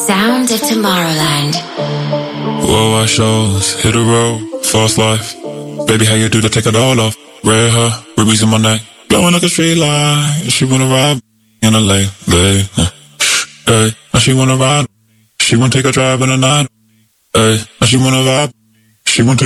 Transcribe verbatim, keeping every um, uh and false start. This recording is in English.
Sound of Tomorrowland. Whoa, I shows, hit the road, fast life. Baby, how you do to take it all off? Red hair, rubies in my neck, glowing like a street light. She wanna ride in a late, late. Hey, now she wanna ride. She wanna take a drive in the night. Hey, now she wanna ride. She wanna take